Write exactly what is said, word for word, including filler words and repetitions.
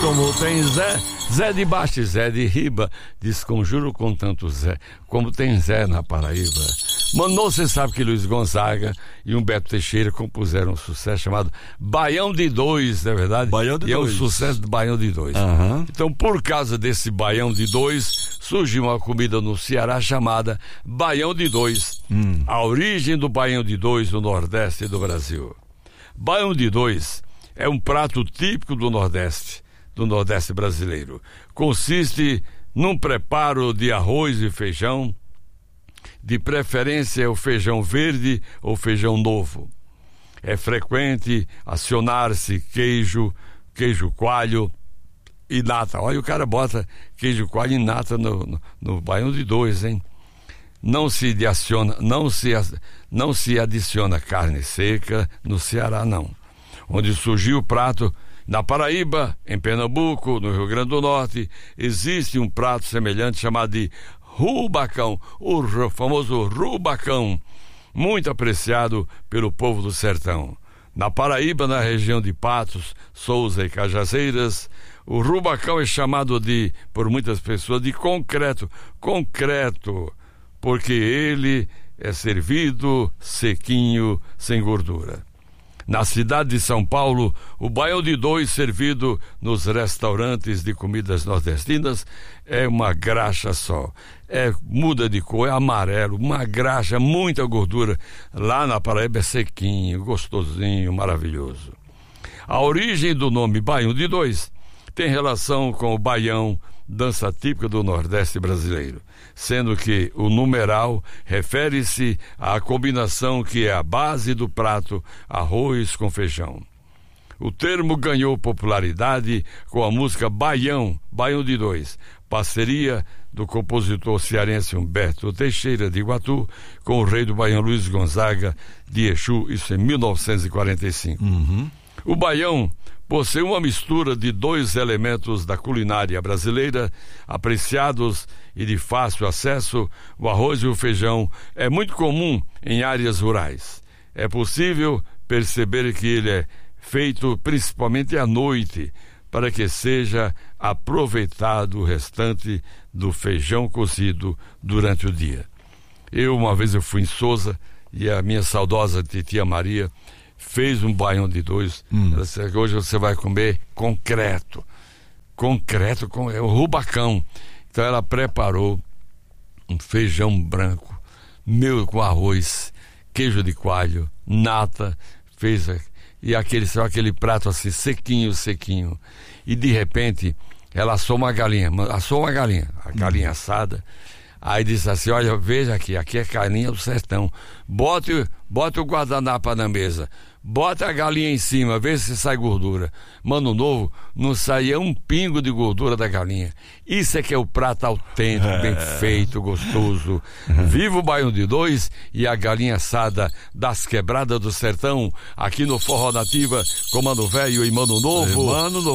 como tem Zé, Zé de baixo e Zé de riba, desconjuro com tanto Zé, como tem Zé na Paraíba. Mano, você sabe que Luiz Gonzaga e Humberto Teixeira compuseram um sucesso chamado Baião de Dois, não é verdade? Baião de e Dois. é um sucesso do Baião de Dois. Uhum. Então, por causa desse Baião de Dois, surgiu uma comida no Ceará chamada Baião de Dois. Hum. A origem do Baião de Dois no Nordeste do Brasil. Baião de Dois é um prato típico do Nordeste, do Nordeste brasileiro. Consiste num preparo de arroz e feijão, de preferência o feijão verde ou feijão novo. É frequente acionar-se queijo, queijo coalho e nata. Olha, o cara bota queijo coalho e nata no, no, no Baião de Dois, hein? Não se adiciona, não se, não se adiciona carne seca no Ceará, não. Onde surgiu o prato, na Paraíba, em Pernambuco, no Rio Grande do Norte, existe um prato semelhante chamado de rubacão, o famoso rubacão, muito apreciado pelo povo do sertão. Na Paraíba, na região de Patos, Souza e Cajazeiras, o rubacão é chamado de, por muitas pessoas, de concreto, concreto, porque ele é servido sequinho, sem gordura. Na cidade de São Paulo, o Baião de Dois servido nos restaurantes de comidas nordestinas é uma graxa só. É, muda de cor, é amarelo, uma graxa, muita gordura. Lá na Paraíba é sequinho, gostosinho, maravilhoso. A origem do nome Baião de Dois tem relação com o baião, dança típica do Nordeste brasileiro, sendo que o numeral refere-se à combinação que é a base do prato, arroz com feijão. O termo ganhou popularidade com a música Baião, Baião de Dois, parceria do compositor cearense Humberto Teixeira de Iguatu com o rei do Baião Luiz Gonzaga de Exu, isso em mil novecentos e quarenta e cinco. Uhum. O baião possui uma mistura de dois elementos da culinária brasileira, apreciados e de fácil acesso. O arroz e o feijão é muito comum em áreas rurais. É possível perceber que ele é feito principalmente à noite, para que seja aproveitado o restante do feijão cozido durante o dia. Eu, uma vez eu fui em Souza e a minha saudosa titia Maria fez um baião de dois. Hum. Ela disse, hoje você vai comer concreto. Concreto, com, é o rubacão. Então ela preparou um feijão branco, meu com arroz, queijo de coalho, nata, fez e aquele, aquele prato assim, sequinho, sequinho. E de repente, ela assou uma galinha, assou uma galinha, a galinha hum. assada. Aí disse assim, olha, veja aqui, aqui é galinha do sertão. Bote, bote o guardanapo na mesa, bota a galinha em cima, vê se sai gordura. Mano Novo, não saía um pingo de gordura da galinha. Isso é que é o prato autêntico, é. bem feito, gostoso. Uhum. Viva o Baião de Dois e a galinha assada das quebradas do sertão, aqui no Forró Nativa, com Mano Velho e Mano Novo. Mano Novo.